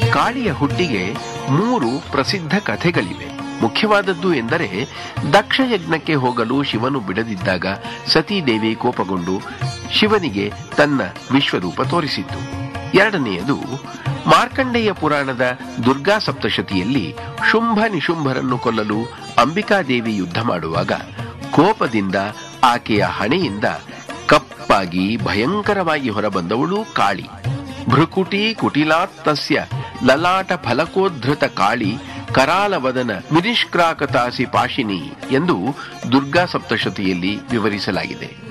ಕಾಳಿಯ ಹುಟ್ಟಿಗೆ 3 ಪ್ರಸಿದ್ಧ ಕಥೆಗಳಿವೆ. ಮುಖ್ಯವಾದದ್ದು ಎಂದರೆ ದಕ್ಷಯಜ್ಞಕ್ಕೆ ಹೋಗಲು ಶಿವನು ಬಿಡದಿದ್ದಾಗ ಸತೀದೇವಿ ಕೋಪಗೊಂಡು ಶಿವನಿಗೆ ತನ್ನ ವಿಶ್ವರೂಪ ತೋರಿಸಿತ್ತು. ಎರಡನೆಯದು ಮಾರ್ಕಂಡೇಯ ಪುರಾಣದ ದುರ್ಗಾ ಸಪ್ತಶತಿಯಲ್ಲಿ ಶುಂಭ ನಿಶುಂಭರನ್ನು ಕೊಲ್ಲಲು ಅಂಬಿಕಾದೇವಿ ಯುದ್ಧ ಮಾಡುವಾಗ ಕೋಪದಿಂದ ಆಕೆಯ ಹಣೆಯಿಂದ ಕಪ್ಪಾಗಿ ಭಯಂಕರವಾಗಿ ಹೊರಬಂದವಳು ಕಾಳಿ. ಭೃಕುಟಿ ಕುಟಿಲಾತ್ತಸ್ಯ ಲಲಾಟ ಫಲಕೋದ್ಧೃತ ಕಾಳಿ ಕರಾಲವದನ ವಿನಿಷ್ಕ್ರಾಕತಾಸಿ ಪಾಶಿನಿ ಎಂದು ದುರ್ಗಾ ಸಪ್ತಶತಿಯಲ್ಲಿ ವಿವರಿಸಲಾಗಿದೆ.